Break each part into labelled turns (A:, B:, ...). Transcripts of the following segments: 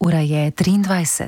A: Ura je 23.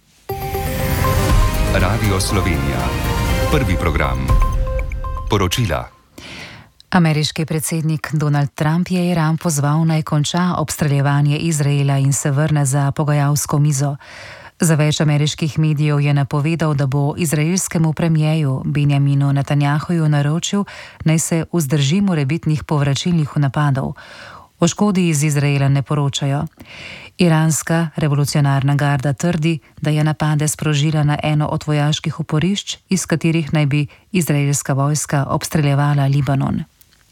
B: Radio Slovenija. Prvi program. Poročila.
A: Ameriški predsednik Donald Trump je Iran pozval naj konča obstreljevanje Izraela in se vrne za pogajalsko mizo. Za več ameriških medijev je napovedal, da bo izraelskemu premijeju Benjaminu Netanjahuju naročil, naj se vzdrži morebitnih povračilnih napadov. O škodi iz Izraela ne poročajo. Iranska revolucionarna garda trdi, da je napade sprožila na eno od vojaških oporišč, iz katerih naj bi izraelska vojska obstreljevala Libanon.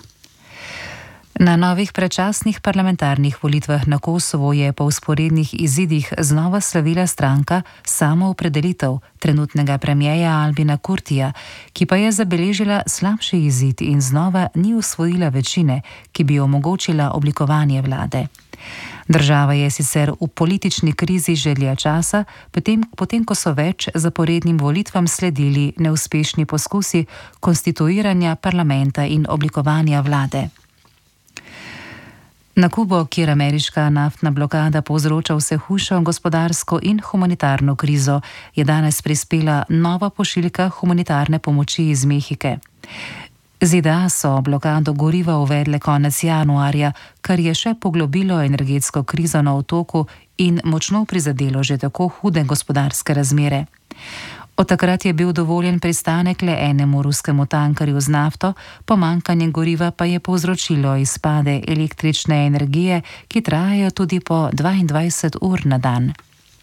A: Na novih predčasnih parlamentarnih volitvah na Kosovu je po vzporednih izidih znova slavila stranka Samoopredelitev trenutnega premijeja Albina Kurtija, ki pa je zabeležila slabši izid in znova ni osvojila večine, ki bi omogočila oblikovanje vlade. Država je sicer v politični krizi že dlje časa, potem ko so več zaporednim volitvam sledili neuspešni poskusi konstituiranja parlamenta in oblikovanja vlade. Na Kubo, kjer ameriška naftna blokada povzroča vse hujšo gospodarsko in humanitarno krizo, je danes prispela nova pošiljka humanitarne pomoči iz Mehike. ZDA so blokado goriva uvedle konec januarja, kar je še poglobilo energetsko krizo na otoku in močno prizadelo že tako hude gospodarske razmere. Od takrat je bil dovoljen pristanek le enemu ruskemu tankarju z nafto, pomanjkanje goriva pa je povzročilo izpade električne energije, ki trajajo tudi po 22 ur na dan.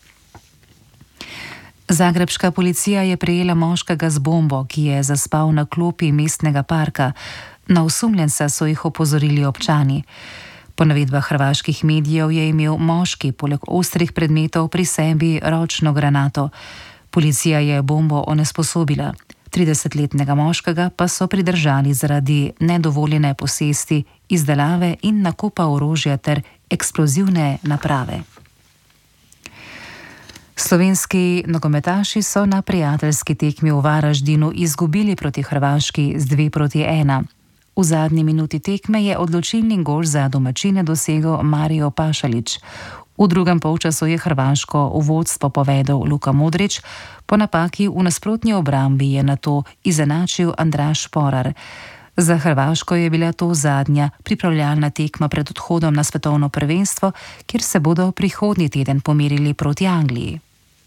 A: Zagrebška policija je prijela moškega z bombo, ki je zaspal na klopi mestnega parka. Na osumljenca so jih opozorili občani. Po navedbah hrvaških medijev je imel moški poleg ostrih predmetov pri sebi ročno granato. Policija je bombo onesposobila. 30-letnega moškega pa so pridržali zaradi nedovoljene posesti, izdelave in nakupa orožja ter eksplozivne naprave. Slovenski nogometaši so na prijateljski tekmi v Varaždinu izgubili proti Hrvaški z 2:1. V zadnji minuti tekme je odločilni gol za domačine dosegel Mario Pašalić. V drugem polčasu je Hrvaško v vodstvo povedel Luka Modrić, po napaki v nasprotni obrambi je nato izenačil Andraž Šporar. Za Hrvaško je bila to zadnja pripravljalna tekma pred odhodom na svetovno prvenstvo, kjer se bodo prihodnji teden pomerili proti Angliji.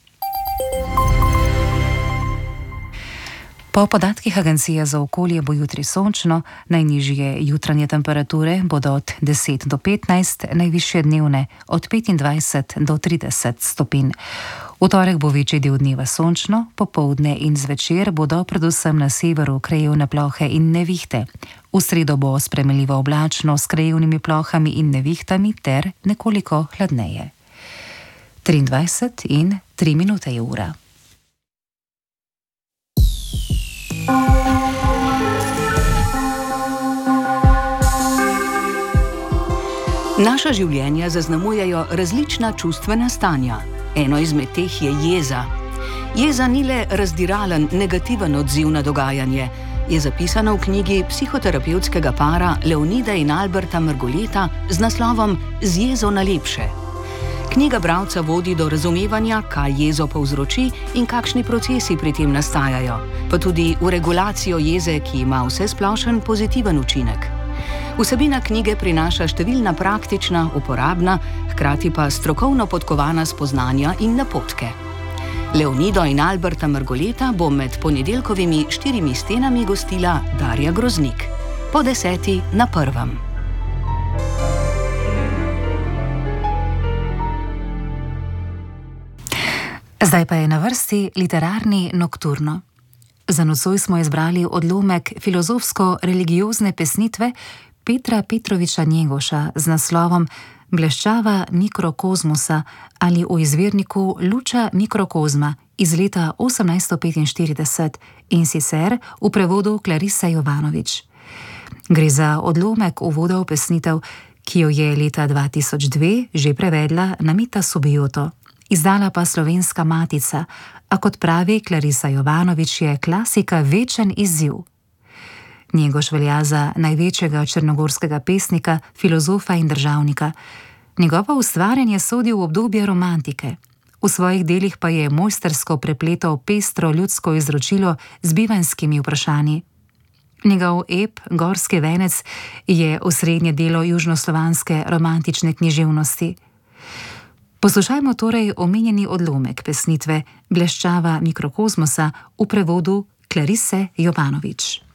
A: Po podatkih Agencije za okolje bo jutri sončno, najnižje jutranje temperature bodo od 10 do 15, najvišje dnevne od 25 do 30 stopinj. V torek bo večji del dneva sončno, popoldne in zvečer bodo predvsem na severu krajevne plohe in nevihte. V sredo bo spremenljivo oblačno s krajevnimi plohami in nevihtami ter nekoliko hladneje. 23 in 3 minute je ura.
C: Naša življenja zaznamujejo različna čustvena stanja. Eno izmed teh je jeza. Jeza ni le razdiralen, negativen odziv na dogajanje, je zapisano v knjigi psihoterapevtskega para Leonida in Alberta Margoleta z naslovom Z jezo na lepše. Knjiga bralca vodi do razumevanja, kaj jezo povzroči in kakšni procesi pri tem nastajajo, pa tudi v regulacijo jeze, ki ima vsesplošen pozitiven učinek. Vsebina knjige prinaša številna praktična, uporabna, hkrati pa strokovno podkovana spoznanja in napotke. Leonido in Alberta Margoleta bo med ponedeljkovimi 4 stenami gostila Darja Groznik. Po 10 na Prvem.
A: Zdaj pa je na vrsti literarni Nokturno. Za nocoj smo izbrali odlomek filozofsko-religiozne pesnitve Petra Petroviča Njegoša z naslovom Bleščava mikrokozmosa ali v izvirniku Luča mikrokozma iz leta 1845 in sicer v prevodu Klarise Jovanović. Gre za odlomek uvoda v pesnitev, ki jo je leta 2002 že prevedla Namita Subijoto. Izdala pa Slovenska matica, a kot pravi Klarisa Jovanović, je klasika večen izziv. Njegoš velja za največjega črnogorskega pesnika, filozofa in državnika. Njegovo ustvarjanje sodi v obdobje romantike. V svojih delih pa je mojstrsko prepletal pestro ljudsko izročilo z bivanjskimi vprašanji. Njegov ep Gorski venec je osrednje delo južnoslovanske romantične književnosti. Poslušajmo torej omenjeni odlomek pesnitve Bleščava mikrokozmosa v prevodu Klarise Jovanović.